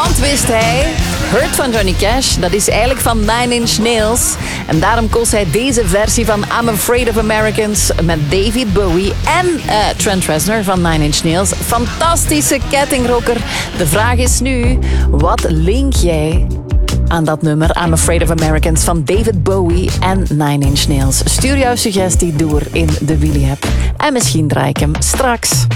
Want wist hij, Hurt van Johnny Cash, dat is eigenlijk van Nine Inch Nails. En daarom koos hij deze versie van I'm Afraid of Americans met David Bowie en Trent Reznor van Nine Inch Nails. Fantastische kettingrocker. De vraag is nu, wat link jij aan dat nummer I'm Afraid of Americans van David Bowie en Nine Inch Nails? Stuur jouw suggestie door in de Willy-app. En misschien draai ik hem straks.